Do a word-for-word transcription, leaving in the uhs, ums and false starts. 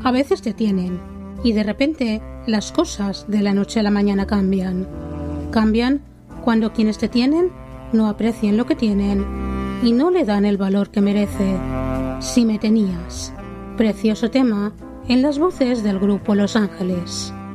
A veces te tienen y de repente las cosas de la noche a la mañana cambian. Cambian cuando quienes te tienen no aprecian lo que tienen y no le dan el valor que merece. Si me tenías. Precioso tema en las voces del grupo Los Ángeles.